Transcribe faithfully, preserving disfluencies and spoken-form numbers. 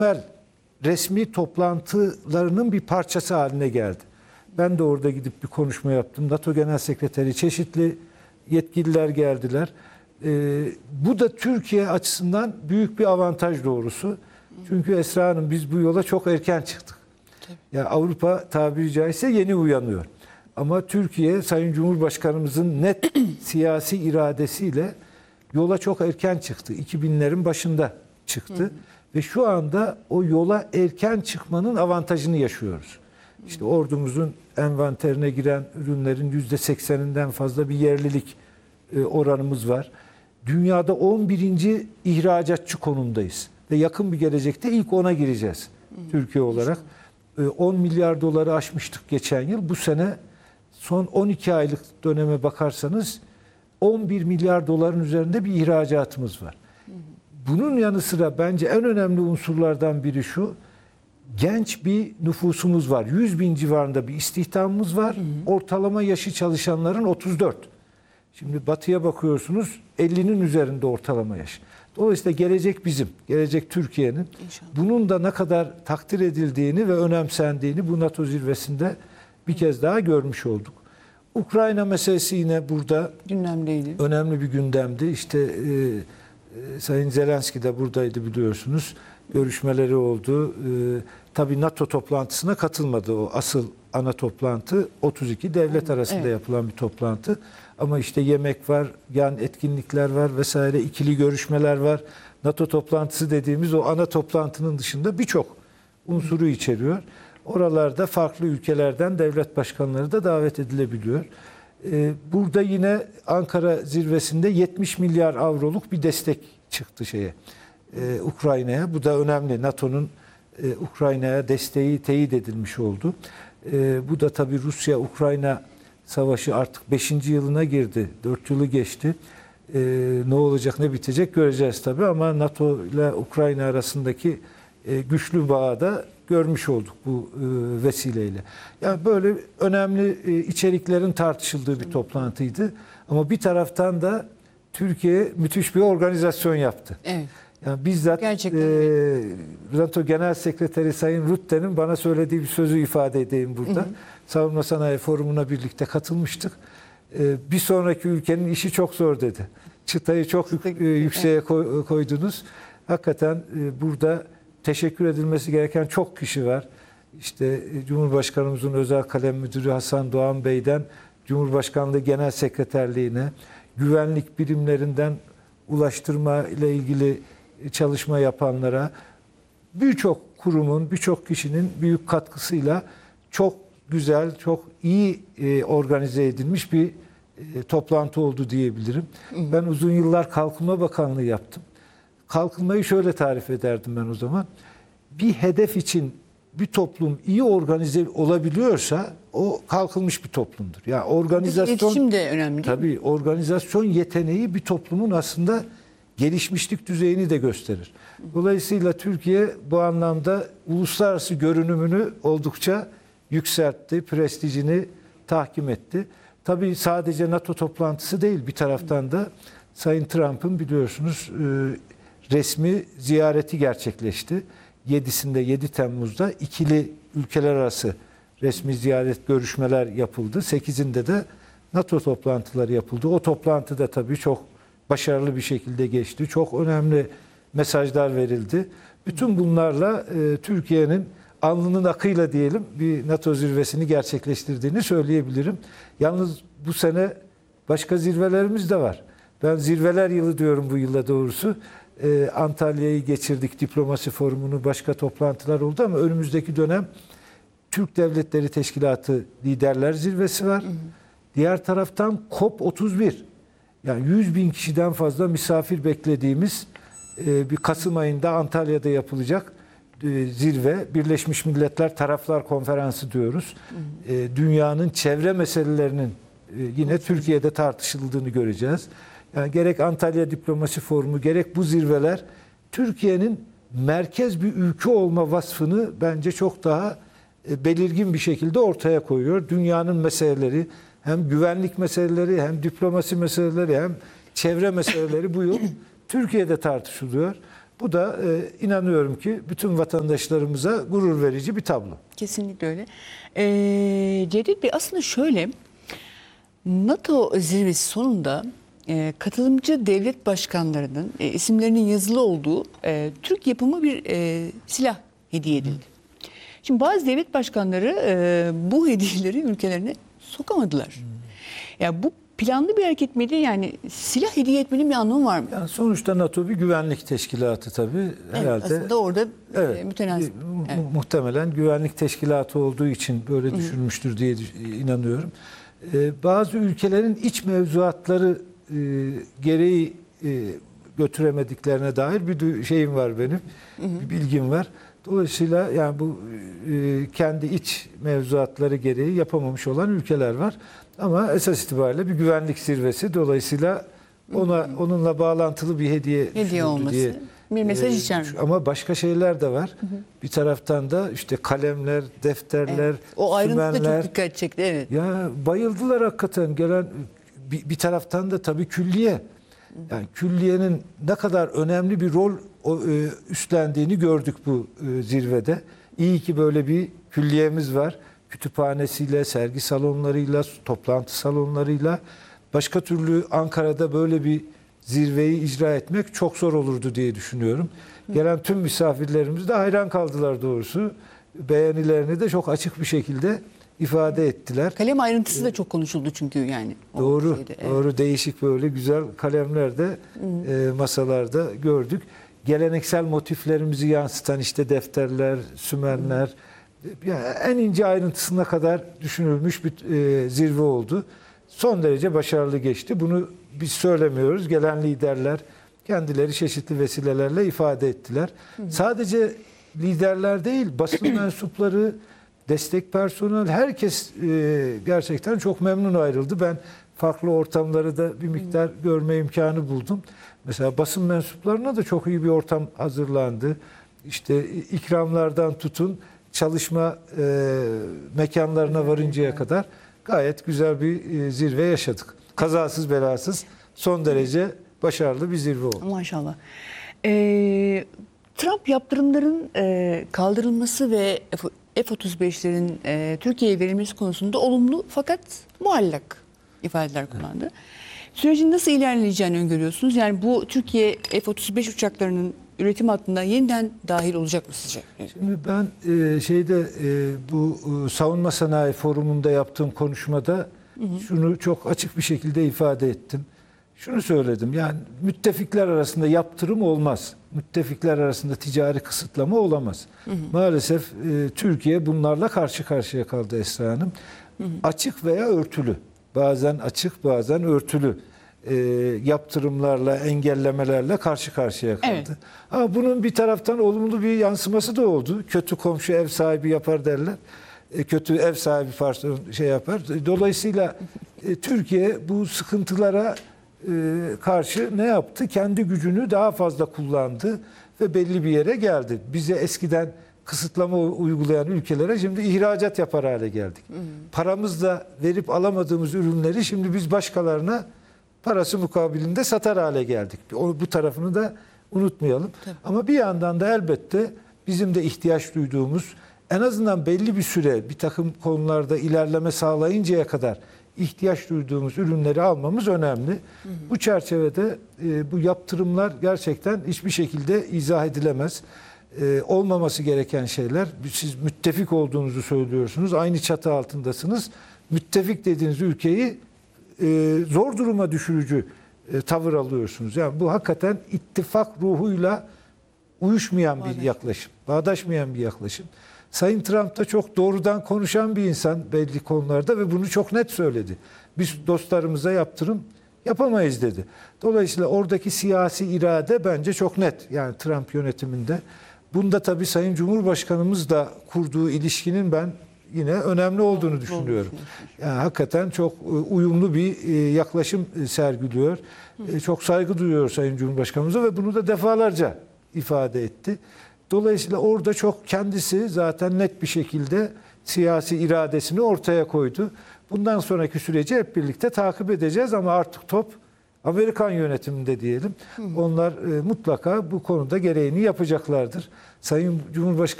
resmi toplantılarının bir parçası haline geldi. Ben de orada gidip bir konuşma yaptım. NATO Genel Sekreteri, çeşitli yetkililer geldiler. Ee, bu da Türkiye açısından büyük bir avantaj doğrusu. Çünkü Esra Hanım, biz bu yola çok erken çıktık. Yani Avrupa tabiri caizse yeni uyanıyor. Ama Türkiye, Sayın Cumhurbaşkanımızın net siyasi iradesiyle yola çok erken çıktı. iki binlerin başında çıktı. Hı hı. Ve şu anda o yola erken çıkmanın avantajını yaşıyoruz. İşte ordumuzun envanterine giren ürünlerin yüzde sekseninden fazla bir yerlilik oranımız var. Dünyada on birinci ihracatçı konumdayız. Ve yakın bir gelecekte ilk ona gireceğiz Türkiye olarak. on milyar doları aşmıştık geçen yıl. Bu sene son on iki aylık döneme bakarsanız on bir milyar doların üzerinde bir ihracatımız var. Bunun yanı sıra bence en önemli unsurlardan biri şu: genç bir nüfusumuz var. yüz bin civarında bir istihdamımız var. Hı hı. Ortalama yaşı çalışanların otuz dört. Şimdi batıya bakıyorsunuz, ellinin üzerinde ortalama yaş. Dolayısıyla gelecek bizim, gelecek Türkiye'nin. Bunun da ne kadar takdir edildiğini ve önemsendiğini bu NATO zirvesinde bir kez daha görmüş olduk. Ukrayna meselesi yine burada gündemdeydi. Önemli bir gündemdi. İşte e, e, Sayın Zelenski de buradaydı, biliyorsunuz. Görüşmeleri oldu. E, tabii NATO toplantısına katılmadı. O asıl ana toplantı otuz iki devlet arasında evet. yapılan bir toplantı. Ama işte yemek var, yan etkinlikler var vesaire, ikili görüşmeler var. NATO toplantısı dediğimiz o ana toplantının dışında birçok unsuru içeriyor. Oralarda farklı ülkelerden devlet başkanları da davet edilebiliyor. Burada yine Ankara zirvesinde yetmiş milyar avroluk bir destek çıktı şeye, Ukrayna'ya. Bu da önemli. NATO'nun Ukrayna'ya desteği teyit edilmiş oldu. Bu da tabii Rusya-Ukrayna savaşı artık beşinci yılına girdi. dört yılı geçti. Ne olacak, ne bitecek göreceğiz tabii, ama NATO ile Ukrayna arasındaki güçlü bağı da görmüş olduk bu vesileyle. Yani böyle önemli içeriklerin tartışıldığı bir toplantıydı. Ama bir taraftan da Türkiye müthiş bir organizasyon yaptı. Evet. Yani bizzat e, NATO Genel Sekreteri Sayın Rutte'nin bana söylediği bir sözü ifade edeyim burada. Hı hı. Savunma Sanayi Forumu'na birlikte katılmıştık. E, bir sonraki ülkenin işi çok zor dedi. Çıtayı çok yük, e, yükseğe koy, koydunuz. Hakikaten e, burada teşekkür edilmesi gereken çok kişi var. İşte e, Cumhurbaşkanımızın Özel Kalem Müdürü Hasan Doğan Bey'den Cumhurbaşkanlığı Genel Sekreterliğine, güvenlik birimlerinden ulaştırma ile ilgili çalışma yapanlara, birçok kurumun, birçok kişinin büyük katkısıyla çok güzel, çok iyi e, organize edilmiş bir e, toplantı oldu diyebilirim. Hı hı. Ben uzun yıllar Kalkınma Bakanlığı yaptım. Kalkınmayı şöyle tarif ederdim ben o zaman: bir hedef için bir toplum iyi organize olabiliyorsa o kalkınmış bir toplumdur. Yani organizasyon, iletişim de önemli. Tabii organizasyon yeteneği bir toplumun aslında gelişmişlik düzeyini de gösterir. Dolayısıyla Türkiye bu anlamda uluslararası görünümünü oldukça yükseltti, prestijini tahkim etti. Tabii sadece NATO toplantısı değil, bir taraftan da Sayın Trump'ın biliyorsunuz resmi ziyareti gerçekleşti. yedisinde, yedi Temmuz'da ikili ülkeler arası resmi ziyaret, görüşmeler yapıldı. sekizinde de NATO toplantıları yapıldı. O toplantıda tabii çok başarılı bir şekilde geçti. Çok önemli mesajlar verildi. Bütün bunlarla e, Türkiye'nin alnının akıyla diyelim bir NATO zirvesini gerçekleştirdiğini söyleyebilirim. Yalnız bu sene başka zirvelerimiz de var. Ben zirveler yılı diyorum bu yılda doğrusu. Ee, Antalya'yı geçirdik, diplomasi forumunu, başka toplantılar oldu, ama önümüzdeki dönem Türk Devletleri Teşkilatı Liderler Zirvesi var. Hı hı. Diğer taraftan COP otuz bir, yani yüz bin kişiden fazla misafir beklediğimiz e, bir Kasım ayında Antalya'da yapılacak e, zirve. Birleşmiş Milletler Taraflar Konferansı diyoruz. Hı hı. E, dünyanın çevre meselelerinin e, yine Türkiye'de tartışıldığını göreceğiz. Yani gerek Antalya Diplomasi Forumu, gerek bu zirveler Türkiye'nin merkez bir ülke olma vasfını bence çok daha belirgin bir şekilde ortaya koyuyor. Dünyanın meseleleri, hem güvenlik meseleleri, hem diplomasi meseleleri, hem çevre meseleleri bu yıl Türkiye'de tartışılıyor. Bu da e, inanıyorum ki bütün vatandaşlarımıza gurur verici bir tablo. Kesinlikle öyle. Ee, Cevdet Bey, aslında şöyle, NATO zirvesi sonunda e, katılımcı devlet başkanlarının e, isimlerinin yazılı olduğu e, Türk yapımı bir e, silah hediye edildi. Hı. Şimdi bazı devlet başkanları e, bu hediyeleri ülkelerine sokamadılar. Hı. Ya bu planlı bir hareket miydi? Yani silah hediye etmenin bir anlamı var mı? Yani sonuçta NATO bir güvenlik teşkilatı tabii. Herhalde. Evet, aslında orada evet, e, mütenasip. mu- Evet. Muhtemelen güvenlik teşkilatı olduğu için böyle düşünmüştür diye inanıyorum. Ee, bazı ülkelerin iç mevzuatları e, gereği e, götüremediklerine dair bir du- şeyim var benim. Hı hı. Bir bilgim var. Dolayısıyla yani bu e, kendi iç mevzuatları gereği yapamamış olan ülkeler var. Ama esas itibariyle bir güvenlik zirvesi. Dolayısıyla ona onunla bağlantılı bir hediye, Hediye olması diye, bir mesaj e, içermiyor. Ama başka şeyler de var. Hı hı. Bir taraftan da işte kalemler, defterler, Evet. O ayrıntı da sümenler. çok dikkat çekti. Evet. Ya bayıldılar hakikaten. Gelen bir, bir taraftan da tabii külliye. Yani külliyenin ne kadar önemli bir rol o, e, üstlendiğini gördük bu e, zirvede. İyi ki böyle bir külliyemiz var. Kütüphanesiyle, sergi salonlarıyla, toplantı salonlarıyla. Başka türlü Ankara'da böyle bir zirveyi icra etmek çok zor olurdu diye düşünüyorum. Gelen tüm misafirlerimiz de hayran kaldılar doğrusu. Beğenilerini de çok açık bir şekilde ifade ettiler. Kalem ayrıntısı da çok konuşuldu çünkü yani. Doğru, şeyde, evet. doğru. Değişik böyle güzel kalemler de e, masalarda gördük. Geleneksel motiflerimizi yansıtan işte defterler, sümenler, yani en ince ayrıntısına kadar düşünülmüş bir e, zirve oldu. Son derece başarılı geçti. Bunu biz söylemiyoruz. Gelen liderler kendileri çeşitli vesilelerle ifade ettiler. Hı hı. Sadece liderler değil, basın mensupları, destek personel, herkes e, gerçekten çok memnun ayrıldı. Ben farklı ortamları da bir miktar hı. görme imkanı buldum. Mesela basın mensuplarına da çok iyi bir ortam hazırlandı. İşte ikramlardan tutun, çalışma e, mekanlarına varıncaya kadar gayet güzel bir e, zirve yaşadık. Kazasız belasız son derece başarılı bir zirve oldu. Maşallah. Ee, Trump yaptırımların e, kaldırılması ve F otuz beşlerin e, Türkiye'ye verilmesi konusunda olumlu fakat muallak ifadeler kullandı. Sürecin nasıl ilerleyeceğini öngörüyorsunuz? Yani bu Türkiye F otuz beş uçaklarının üretim hattında yeniden dahil olacak mı sizce? Şimdi ben e, şeyde e, bu e, savunma sanayi forumunda yaptığım konuşmada hı hı. şunu çok açık bir şekilde ifade ettim. Şunu söyledim, yani müttefikler arasında yaptırım olmaz. Müttefikler arasında ticari kısıtlama olamaz. Hı hı. Maalesef e, Türkiye bunlarla karşı karşıya kaldı Esra Hanım. Hı hı. Açık veya örtülü, bazen açık bazen örtülü e, yaptırımlarla, engellemelerle karşı karşıya kaldı. Evet. Ama bunun bir taraftan olumlu bir yansıması da oldu. Kötü komşu ev sahibi yapar derler. E, kötü ev sahibi pardon, şey yapar. Dolayısıyla e, Türkiye bu sıkıntılara karşı ne yaptı? Kendi gücünü daha fazla kullandı ve belli bir yere geldi. Bize eskiden kısıtlama uygulayan ülkelere şimdi ihracat yapar hale geldik. Hı hı. Paramızla verip alamadığımız ürünleri şimdi biz başkalarına parası mukabilinde satar hale geldik. O, bu tarafını da unutmayalım. Tabii. Ama bir yandan da elbette bizim de ihtiyaç duyduğumuz, en azından belli bir süre bir takım konularda ilerleme sağlayıncaya kadar ihtiyaç duyduğumuz ürünleri almamız önemli. Hı hı. Bu çerçevede e, bu yaptırımlar gerçekten hiçbir şekilde izah edilemez. E, olmaması gereken şeyler. Siz müttefik olduğunuzu söylüyorsunuz. Aynı çatı altındasınız. Müttefik dediğiniz ülkeyi e, zor duruma düşürücü e, tavır alıyorsunuz. Yani bu hakikaten ittifak ruhuyla uyuşmayan bir Bağdaş. yaklaşım. Bağdaşmayan bir yaklaşım. Sayın Trump da çok doğrudan konuşan bir insan belli konularda ve bunu çok net söyledi. Biz dostlarımıza yaptırım yapamayız dedi. Dolayısıyla oradaki siyasi irade bence çok net. Yani Trump yönetiminde. Bunda tabii Sayın Cumhurbaşkanımız da kurduğu ilişkinin ben yine önemli olduğunu düşünüyorum. Yani hakikaten çok uyumlu bir yaklaşım sergiliyor. Çok saygı duyuyor Sayın Cumhurbaşkanımıza ve bunu da defalarca ifade etti. Dolayısıyla orada çok kendisi zaten net bir şekilde siyasi iradesini ortaya koydu. Bundan sonraki süreci hep birlikte takip edeceğiz ama artık top Amerikan yönetiminde diyelim. Onlar e, mutlaka bu konuda gereğini yapacaklardır. Sayın Cumhurbaşkanı